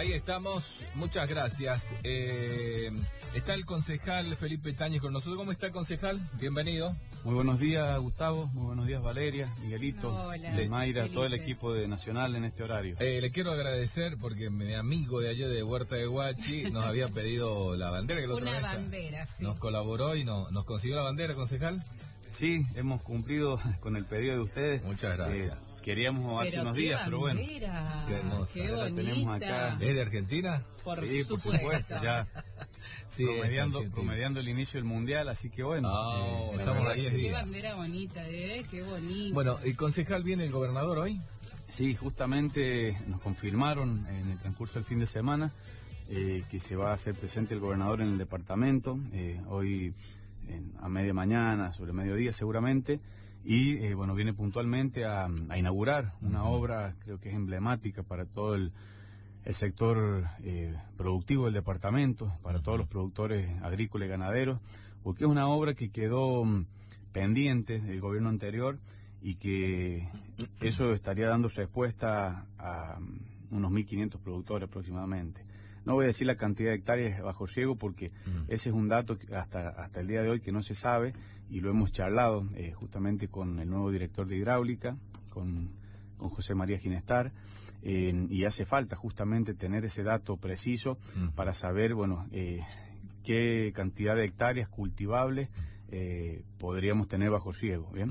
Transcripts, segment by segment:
Ahí estamos, muchas gracias. Está el concejal Felipe Tañez con nosotros. ¿Cómo está, concejal? Bienvenido. Muy buenos días, Gustavo. Muy buenos días, Valeria, Miguelito, Mayra, Felipe. todo el equipo de Nacional en este horario. Le quiero agradecer porque mi amigo de ayer de Huerta de Huachi nos había pedido la bandera. Que la otra Una vez bandera, sí. nos colaboró y nos consiguió la bandera, concejal. Sí, hemos cumplido con el pedido de ustedes. Muchas gracias. Queríamos hace unos días, pero bueno. Qué hermosa. Qué Ya la bonita. tenemos acá. ¿Es de Argentina? Sí, por supuesto, ya Sí, promediando el inicio del Mundial, así que bueno. Pero estamos ahí. qué bandera bonita, qué bonita. Bueno, ¿el concejal viene el gobernador hoy? Sí, justamente nos confirmaron en el transcurso del fin de semana que se va a hacer presente el gobernador en el departamento, hoy a media mañana, sobre mediodía seguramente, y bueno, viene puntualmente a inaugurar una obra, creo que es emblemática para todo el sector productivo del departamento, para todos los productores agrícolas y ganaderos, porque es una obra que quedó pendiente del gobierno anterior y que eso estaría dando respuesta a unos 1.500 productores aproximadamente. No voy a decir la cantidad de hectáreas bajo riego porque ese es un dato que hasta el día de hoy que no se sabe y lo hemos charlado justamente con el nuevo director de hidráulica, con José María Ginestar, y hace falta justamente tener ese dato preciso para saber, bueno, qué cantidad de hectáreas cultivables podríamos tener bajo riego, ¿bien?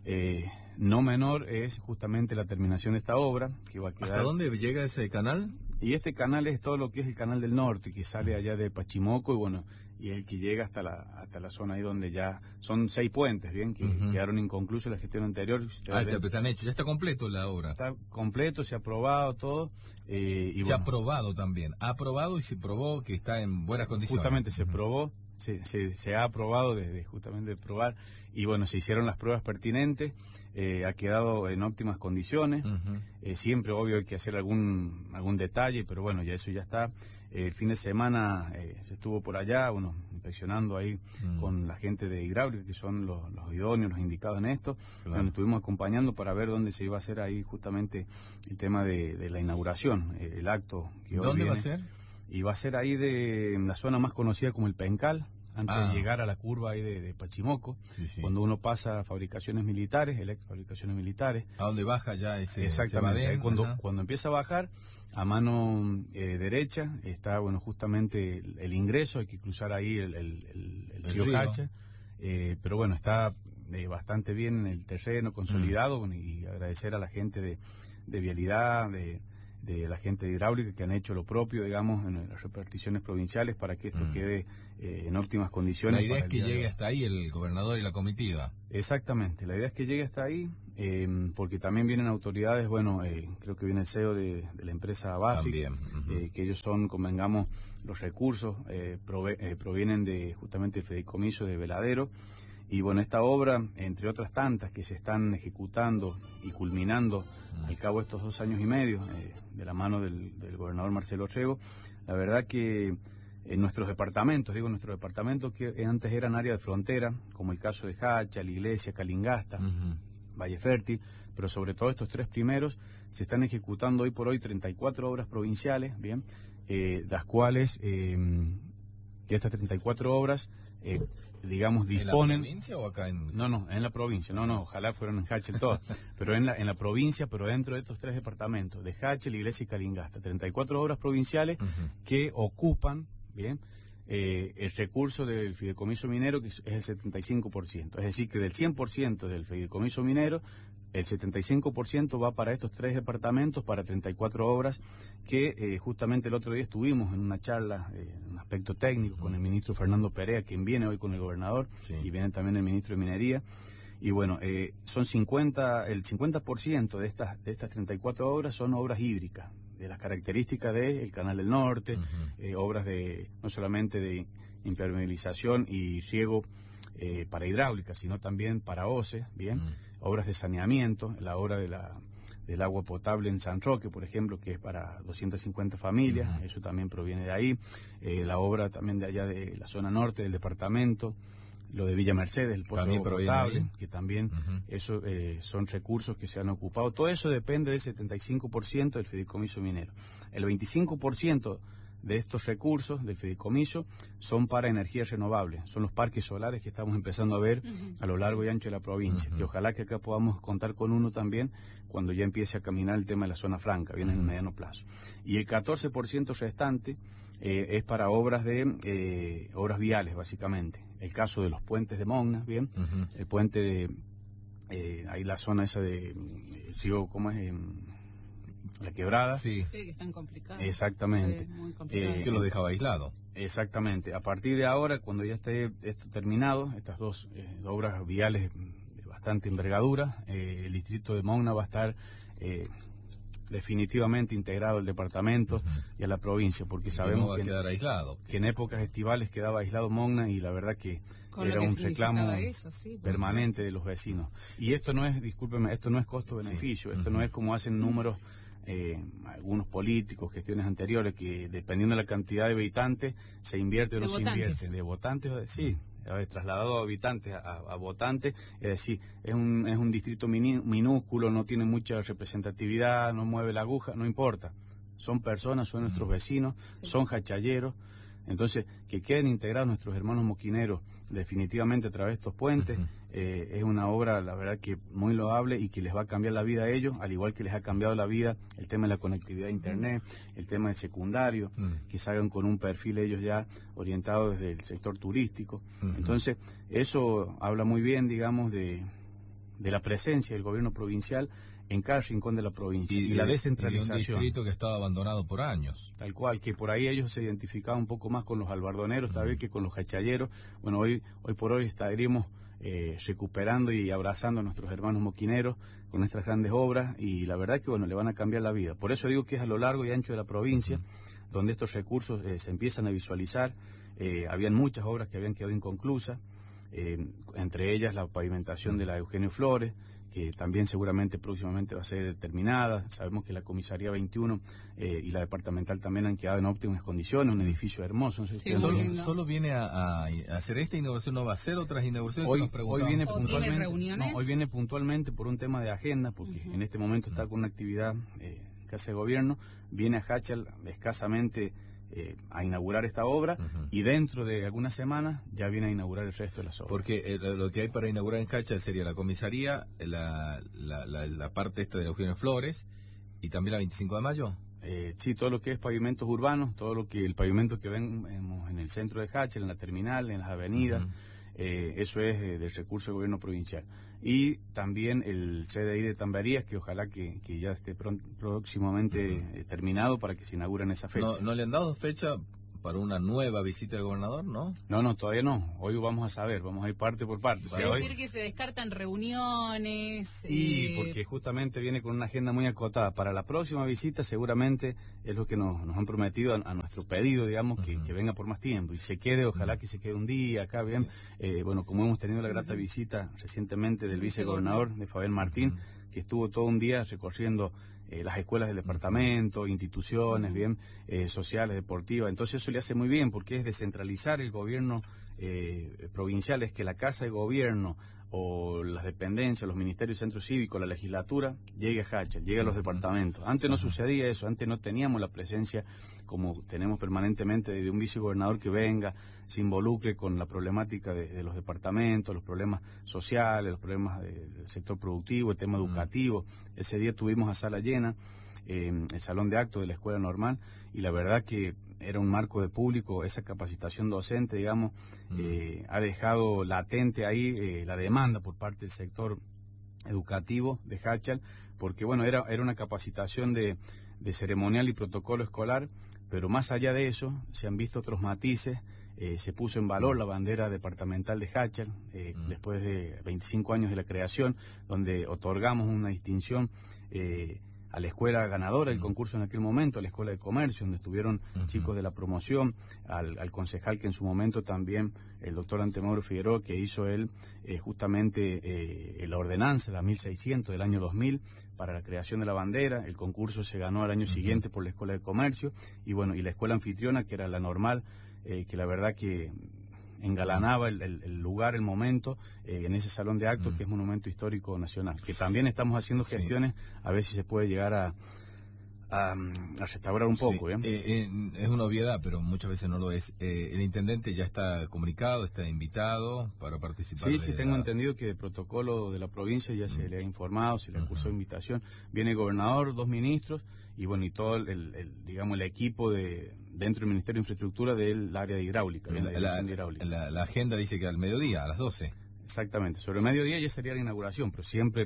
No menor es justamente la terminación de esta obra, que va a quedar... ¿Hasta dónde llega ese canal? Y este canal es todo lo que es el canal del norte, que sale allá de Pachimoco y bueno, y el que llega hasta la zona ahí donde ya son 6 puentes, bien, que quedaron inconclusos en la gestión anterior. Están hechos, ya está completo la obra. Está completo, se ha aprobado todo. Y se ha aprobado también, ha aprobado y se probó que está en buenas condiciones. Justamente se probó. Se ha aprobado desde justamente probar y bueno, se hicieron las pruebas pertinentes, ha quedado en óptimas condiciones, siempre obvio hay que hacer algún detalle, pero bueno, ya eso ya está. El fin de semana se estuvo por allá, bueno, inspeccionando ahí con la gente de hidráulica, que son los idóneos, los indicados en esto. Claro. Bueno, estuvimos acompañando para ver dónde se iba a hacer ahí justamente el tema de la inauguración, el acto que hoy ¿Dónde viene. va a ser? Y va a ser ahí de la zona más conocida como el Pencal, antes de llegar a la curva ahí de Pachimoco, cuando uno pasa a fabricaciones militares, fabricaciones militares. ¿A dónde baja ya ese? Exactamente, ahí cuando empieza a bajar, a mano derecha, está bueno justamente el ingreso, hay que cruzar ahí el río Cacha, pero bueno, está bastante bien en el terreno, consolidado, bueno, y agradecer a la gente de vialidad, de la gente de hidráulica que han hecho lo propio, digamos, en las reparticiones provinciales para que esto quede en óptimas condiciones. La idea es que llegue hasta ahí el gobernador y la comitiva. Exactamente, la idea es que llegue hasta ahí, porque también vienen autoridades, bueno, creo que viene el CEO de la empresa Bafic, que ellos son, convengamos, los recursos provienen de justamente el fideicomiso de Veladero. Y bueno, esta obra, entre otras tantas que se están ejecutando y culminando al cabo de estos 2 años y medio, de la mano del gobernador Marcelo Orrego, la verdad que en nuestros departamentos que antes eran área de frontera, como el caso de Hacha, La Iglesia, Calingasta, Valle Fértil, pero sobre todo estos 3 primeros, se están ejecutando hoy por hoy 34 obras provinciales, bien, las cuales, de estas 34 obras, digamos, disponen... ¿En la provincia o acá en...? No, en la provincia, ojalá fueran en Hachel todas, pero en la provincia, pero dentro de estos 3 departamentos, de Hachel, Iglesia y Calingasta, 34 obras provinciales que ocupan, bien, el recurso del fideicomiso minero, que es el 75%, es decir, que del 100% del fideicomiso minero, el 75% va para estos 3 departamentos, para 34 obras, que justamente el otro día estuvimos en una charla, un aspecto técnico, con el ministro Fernando Perea, quien viene hoy con el gobernador, y viene también el ministro de Minería, y bueno, son el 50% de estas 34 obras son obras hídricas, de las características del Canal del Norte, obras no solamente de impermeabilización y riego para hidráulica, sino también para OCE, bien, obras de saneamiento, la obra del agua potable en San Roque, por ejemplo, que es para 250 familias, eso también proviene de ahí, la obra también de allá de la zona norte del departamento, lo de Villa Mercedes, el pozo También potable, que también eso son recursos que se han ocupado. Todo eso depende del 75% del fideicomiso minero. El 25% de estos recursos del fideicomiso son para energías renovables, son los parques solares que estamos empezando a ver a lo largo y ancho de la provincia, que ojalá que acá podamos contar con uno también cuando ya empiece a caminar el tema de la zona franca, bien en el mediano plazo. Y el 14% restante es para obras obras viales, básicamente. El caso de los puentes de Mogna, bien, el puente de ahí la zona esa de ¿cómo es? La Quebrada. Sí, que están complicados. Exactamente. Muy complicado. Que lo dejaba aislado. Exactamente. A partir de ahora, cuando ya esté esto terminado, estas dos obras viales de bastante envergadura, el distrito de Mogna va a estar definitivamente integrado al departamento y a la provincia, porque sabemos va a quedar aislado. Que en épocas estivales quedaba aislado Mogna y la verdad que era un reclamo permanente de los vecinos. Y esto no es, discúlpeme, esto no es costo-beneficio, esto no es como hacen números algunos políticos, gestiones anteriores, que dependiendo de la cantidad de habitantes se invierte o no se invierte. De votantes, sí, trasladado a habitantes a votantes, es decir, es un distrito minúsculo, no tiene mucha representatividad, no mueve la aguja, no importa. Son personas, son nuestros vecinos, son jachalleros. Entonces, que queden integrados nuestros hermanos moquineros definitivamente a través de estos puentes, es una obra, la verdad, que muy loable y que les va a cambiar la vida a ellos, al igual que les ha cambiado la vida el tema de la conectividad a Internet, el tema del secundario, que salgan con un perfil ellos ya orientados desde el sector turístico. Entonces, eso habla muy bien, digamos, de la presencia del gobierno provincial en cada rincón de la provincia y la descentralización. Y un distrito que estaba abandonado por años. Tal cual, que por ahí ellos se identificaban un poco más con los albardoneros, tal vez que con los jachalleros. Bueno, hoy por hoy estaríamos recuperando y abrazando a nuestros hermanos moquineros con nuestras grandes obras y la verdad que, bueno, le van a cambiar la vida. Por eso digo que es a lo largo y ancho de la provincia donde estos recursos se empiezan a visualizar. Habían muchas obras que habían quedado inconclusas, entre ellas la pavimentación de la Eugenio Flores, que también seguramente próximamente va a ser terminada. Sabemos que la comisaría 21 y la departamental también han quedado en óptimas condiciones, un edificio hermoso. No sé si solo viene a hacer esta inauguración, no va a hacer otras inauguraciones. Hoy viene puntualmente por un tema de agenda, porque en este momento está con una actividad que hace el gobierno, viene a Hachal escasamente a inaugurar esta obra y dentro de algunas semanas ya viene a inaugurar el resto de las obras. Porque lo que hay para inaugurar en Hachal sería la comisaría, la parte esta de Eugenio Flores y también la 25 de mayo. Sí, todo lo que es pavimentos urbanos, el pavimento que vemos en el centro de Hachal, en la terminal, en las avenidas, eso es del recurso del gobierno provincial. Y también el CDI de Tambarías, que ojalá que ya esté próximamente terminado para que se inaugure en esa fecha. ¿No le han dado fecha para una nueva visita del gobernador, no? No, todavía no. Hoy vamos a saber, vamos a ir parte por parte. Es decir, que se descartan reuniones. Y porque justamente viene con una agenda muy acotada. Para la próxima visita seguramente es lo que nos han prometido a nuestro pedido, digamos, que venga por más tiempo y se quede, ojalá que se quede un día acá, bien. Bueno, como hemos tenido la grata visita recientemente del vicegobernador, de Fabián Martín, que estuvo todo un día recorriendo las escuelas del departamento, instituciones, bien, sociales, deportivas. Entonces eso le hace muy bien porque es descentralizar el gobierno provincial, es que la Casa de Gobierno o las dependencias, los ministerios, centros cívicos, la legislatura, llegue a Hachal, llegue a los departamentos. Antes no sucedía eso, antes no teníamos la presencia como tenemos permanentemente de un vicegobernador que venga, se involucre con la problemática de los departamentos, los problemas sociales, los problemas del sector productivo, el tema educativo. Ese día tuvimos a sala llena el salón de actos de la escuela normal y la verdad que era un marco de público, esa capacitación docente, digamos, ha dejado latente ahí la demanda por parte del sector educativo de Hachal, porque bueno, era una capacitación de ceremonial y protocolo escolar, pero más allá de eso se han visto otros matices. Se puso en valor la bandera departamental de Hachal, después de 25 años de la creación, donde otorgamos una distinción a la escuela ganadora del concurso en aquel momento, a la escuela de comercio, donde estuvieron chicos de la promoción, al concejal que en su momento también, el doctor Antemoro Figueroa, que hizo él justamente la ordenanza, la 1600 del año 2000, para la creación de la bandera. El concurso se ganó al año siguiente por la escuela de comercio, y bueno, y la escuela anfitriona, que era la normal, que la verdad que engalanaba el lugar, el momento, en ese salón de actos que es Monumento Histórico Nacional, que también estamos haciendo gestiones a ver si se puede llegar a restaurar un poco. Sí. Es una obviedad, pero muchas veces no lo es. El intendente ya está comunicado, está invitado para participar. Sí, tengo entendido que el protocolo de la provincia ya se le ha informado, se le ha cursado invitación. Viene el gobernador, 2 ministros y bueno, y todo digamos el equipo dentro del Ministerio de Infraestructura del área de hidráulica. La agenda dice que al mediodía, a las 12. Exactamente, sobre el mediodía ya sería la inauguración, pero siempre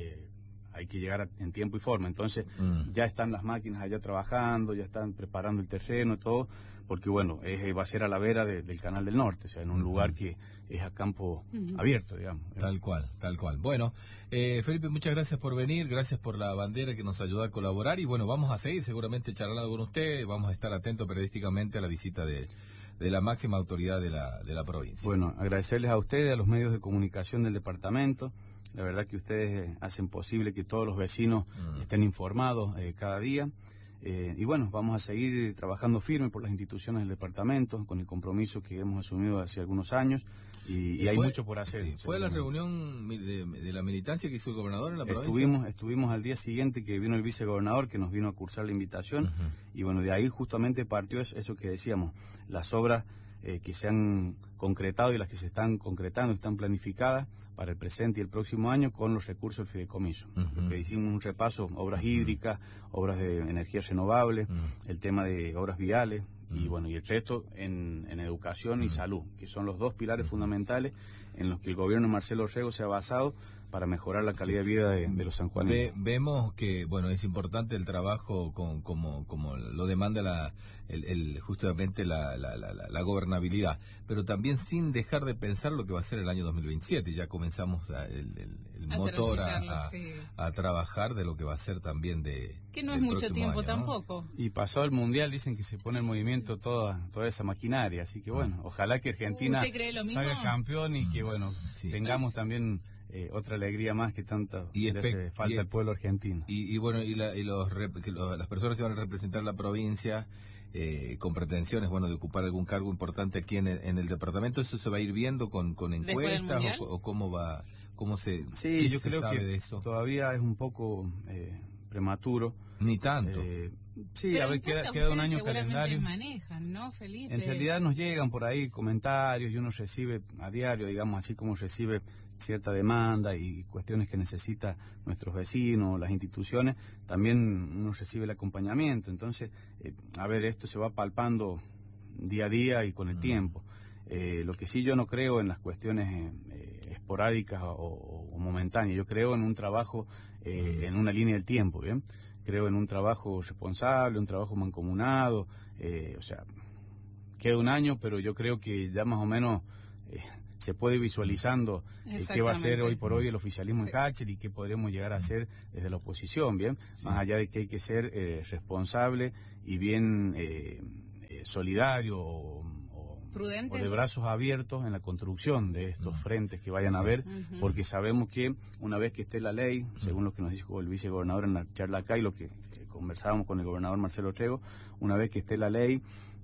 hay que llegar en tiempo y forma. Entonces ya están las máquinas allá trabajando, ya están preparando el terreno y todo, porque bueno, va a ser a la vera del Canal del Norte, o sea, en un lugar que es a campo abierto, digamos. Tal cual. Bueno, Felipe, muchas gracias por venir, gracias por la bandera que nos ayuda a colaborar y bueno, vamos a seguir seguramente charlando con usted, vamos a estar atentos periodísticamente a la visita de la máxima autoridad de la provincia. Bueno, agradecerles a ustedes, a los medios de comunicación del departamento. La verdad que ustedes hacen posible que todos los vecinos estén informados cada día. Y bueno, vamos a seguir trabajando firme por las instituciones del departamento, con el compromiso que hemos asumido hace algunos años, y hay mucho por hacer. Sí, ¿fue la reunión de la militancia que hizo el gobernador en la provincia? Estuvimos al día siguiente que vino el vicegobernador, que nos vino a cursar la invitación, y bueno, de ahí justamente partió eso que decíamos, las obras que se han concretado y las que se están concretando, están planificadas para el presente y el próximo año con los recursos del fideicomiso. Que hicimos un repaso, obras hídricas, obras de energía renovable, el tema de obras viales, y bueno, y el resto en educación y salud, que son los 2 pilares fundamentales en los que el gobierno de Marcelo Orrego se ha basado para mejorar la calidad de vida de los sanjuaninos. Vemos que bueno, es importante el trabajo como lo demanda justamente la gobernabilidad, pero también sin dejar de pensar lo que va a ser el año 2027. Ya comenzamos el motor a trabajar de lo que va a ser también que no es mucho tiempo tampoco. Y pasado el Mundial dicen que se pone en movimiento toda esa maquinaria, así que bueno, ojalá que Argentina salga campeón y que bueno, tengamos también otra alegría más que tanta le hace falta al pueblo argentino. Y bueno, las personas que van a representar la provincia con pretensiones, bueno, de ocupar algún cargo importante aquí en el departamento, ¿eso se va a ir viendo con encuestas o cómo se yo creo sabe que de eso? Todavía es un poco prematuro. Ni tanto. Sí, a ver, queda un año calendario. Manejan, ¿no, Felipe? En realidad nos llegan por ahí comentarios y uno recibe a diario, digamos, así como recibe cierta demanda y cuestiones que necesita nuestros vecinos, las instituciones, también uno recibe el acompañamiento. Entonces, a ver, esto se va palpando día a día y con el tiempo. Lo que sí yo no creo en las cuestiones esporádicas o momentáneas, yo creo en un trabajo en una línea del tiempo, ¿bien? Creo en un trabajo responsable, un trabajo mancomunado, o sea, queda un año, pero yo creo que ya más o menos se puede ir visualizando qué va a ser hoy por hoy el oficialismo en Cáceres y qué podremos llegar a hacer desde la oposición, ¿bien? Más allá de que hay que ser responsable y bien solidario o de brazos abiertos en la construcción de estos frentes que vayan a haber, porque sabemos que una vez que esté la ley, según lo que nos dijo el vicegobernador en la charla acá y lo que conversábamos con el gobernador Marcelo Orrego, una vez que esté la ley,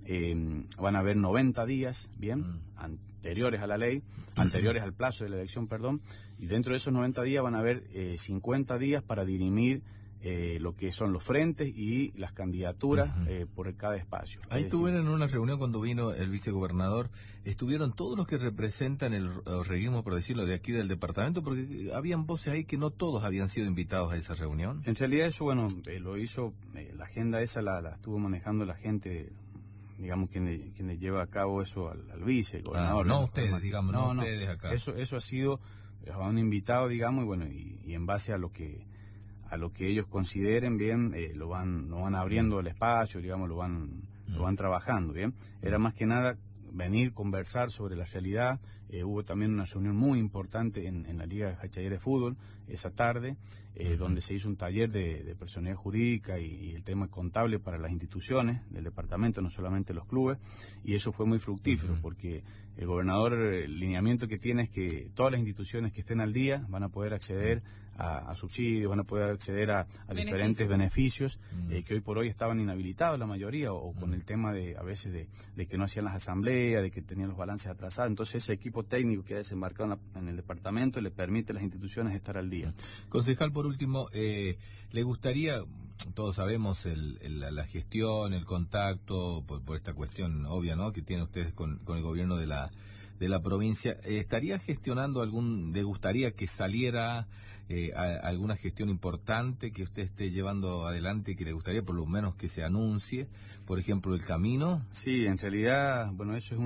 van a haber 90 días, bien, anteriores a la ley, anteriores al plazo de la elección, perdón, y dentro de esos 90 días van a haber 50 días para dirimir lo que son los frentes y las candidaturas por cada espacio. Ahí estuvieron en una reunión cuando vino el vicegobernador, estuvieron todos los que representan el orreguismo, por decirlo, de aquí del departamento, porque habían voces ahí que no todos habían sido invitados a esa reunión. En realidad eso, bueno, lo hizo, la agenda esa la estuvo manejando la gente, digamos, quien le lleva a cabo eso al vicegobernador. No ustedes, digamos, no ustedes acá. Eso ha sido a un invitado, digamos, y bueno, y en base a lo que ellos consideren bien, lo van abriendo el espacio, digamos, lo van trabajando, bien. Era más que nada venir, conversar sobre la realidad, Hubo también una reunión muy importante en la Liga de Jachalleres de Fútbol esa tarde, donde se hizo un taller de personalidad jurídica y el tema contable para las instituciones del departamento, no solamente los clubes, y eso fue muy fructífero, porque el gobernador, el lineamiento que tiene es que todas las instituciones que estén al día van a poder acceder a subsidios, van a poder acceder a diferentes beneficios que hoy por hoy estaban inhabilitados la mayoría, o con el tema a veces de que no hacían las asambleas, de que tenían los balances atrasados. Entonces ese equipo técnico que ha desembarcado en el departamento le permite a las instituciones estar al día. Concejal, por último, ¿le gustaría, todos sabemos la gestión, el contacto, por esta cuestión obvia, ¿no?, que tienen ustedes con el gobierno de la provincia, ¿estaría gestionando le gustaría que saliera alguna gestión importante que usted esté llevando adelante, que le gustaría por lo menos que se anuncie, por ejemplo, el camino? Sí, en realidad, bueno, eso es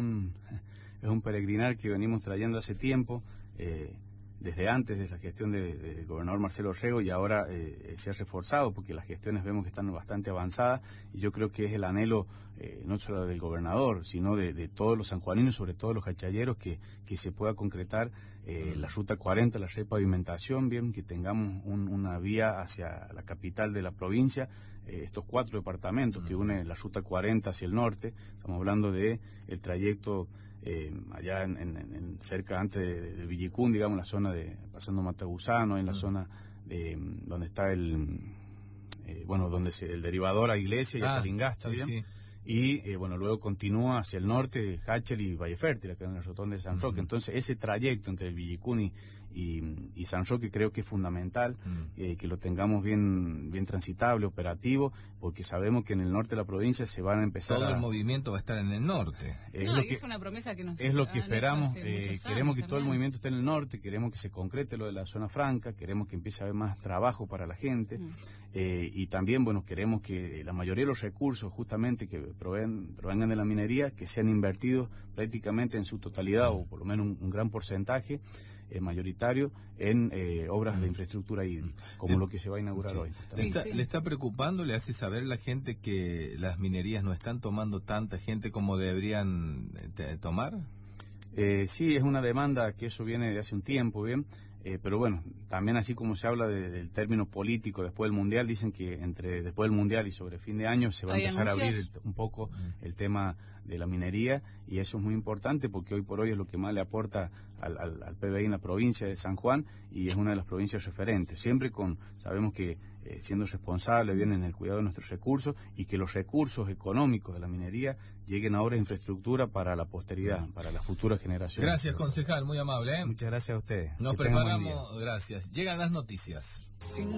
un peregrinar que venimos trayendo hace tiempo, desde antes de la gestión del gobernador Marcelo Orrego, y ahora se ha reforzado porque las gestiones vemos que están bastante avanzadas, y yo creo que es el anhelo no solo del gobernador, sino de todos los sanjuaninos, sobre todo los jachalleros, que se pueda concretar la Ruta 40, la repavimentación, bien, que tengamos una vía hacia la capital de la provincia, estos 4 departamentos que une la Ruta 40 hacia el norte. Estamos hablando de el trayecto allá cerca antes del Villicún, digamos, la zona pasando Matagusano, en la zona donde está el derivador a Iglesia y a Calingasta, sí, ¿bien? Sí. Y luego continúa hacia el norte, Hachel y Valle Fértil, acá en la rotonda de San Roque. Entonces ese trayecto entre el Villicún y San Roque creo que es fundamental, que lo tengamos bien transitable, operativo, porque sabemos que en el norte de la provincia se van a empezar todo el movimiento va a estar en el norte. Es una promesa que nos es lo que esperamos. Queremos que también. todo el movimiento esté en el norte, queremos que se concrete lo de la zona franca, queremos que empiece a haber más trabajo para la gente, y también, queremos que la mayoría de los recursos justamente que provengan de la minería, que sean invertidos prácticamente en su totalidad, o por lo menos un gran porcentaje mayoritario en obras de infraestructura hídrica, como lo que se va a inaugurar hoy. ¿Le está preocupando, le hace saber a la gente que las minerías no están tomando tanta gente como deberían tomar? Sí, es una demanda que eso viene de hace un tiempo, bien. Pero bueno, también así como se habla del término político después del Mundial, dicen que después del Mundial y sobre fin de año se va a empezar a abrir un poco el tema de la minería, y eso es muy importante porque hoy por hoy es lo que más le aporta al PBI en la provincia de San Juan, y es una de las provincias referentes. Siempre sabemos que siendo responsable bien en el cuidado de nuestros recursos, y que los recursos económicos de la minería lleguen a obras de infraestructura para la posteridad, para las futuras generaciones. Gracias, concejal, muy amable. Muchas gracias a ustedes. Nos preparamos, gracias. Llegan las noticias.